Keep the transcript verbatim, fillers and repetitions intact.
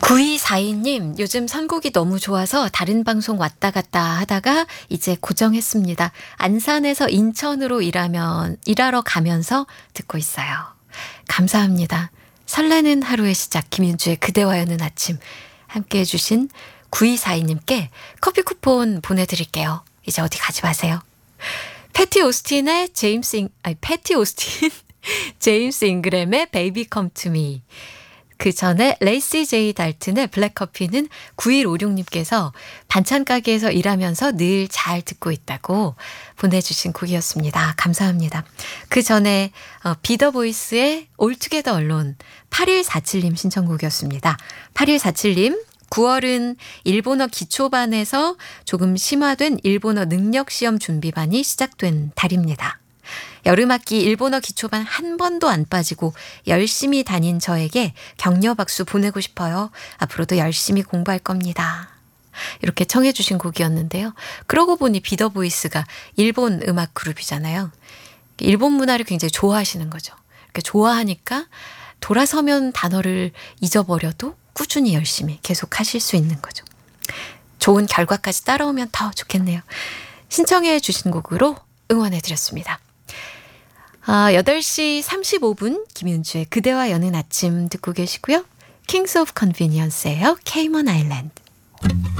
구이사이 님, 요즘 선곡이 너무 좋아서 다른 방송 왔다 갔다 하다가 이제 고정했습니다. 안산에서 인천으로 일하면, 일하러 가면서 듣고 있어요. 감사합니다. 설레는 하루의 시작, 김윤주의 그대와 여는 아침. 함께 해주신 구이사이 님께 커피 쿠폰 보내드릴게요. 이제 어디 가지 마세요. 패티 오스틴의 제임스, 잉, 아니, 패티 오스틴, 제임스 잉그램의 Baby Come to Me. 그 전에 레이시 제이 달튼의 블랙커피는 구일오육 님께서 반찬 가게에서 일하면서 늘 잘 듣고 있다고 보내주신 곡이었습니다. 감사합니다. 그 전에 어, 비더보이스의 All Together Alone 팔일사칠 님 신청곡이었습니다. 팔일사칠 님 구월은 일본어 기초반에서 조금 심화된 일본어 능력시험 준비반이 시작된 달입니다. 여름학기 일본어 기초반 한 번도 안 빠지고 열심히 다닌 저에게 격려 박수 보내고 싶어요. 앞으로도 열심히 공부할 겁니다. 이렇게 청해 주신 곡이었는데요. 그러고 보니 비더보이스가 일본 음악 그룹이잖아요. 일본 문화를 굉장히 좋아하시는 거죠. 이렇게 좋아하니까 돌아서면 단어를 잊어버려도 꾸준히 열심히 계속 하실 수 있는 거죠. 좋은 결과까지 따라오면 더 좋겠네요. 신청해 주신 곡으로 응원해 드렸습니다. 아, 여덟 시 삼십오 분 김윤주의 그대와 여는 아침 듣고 계시고요. 킹스 오브 컨비니언스예요. 케이먼 아일랜드.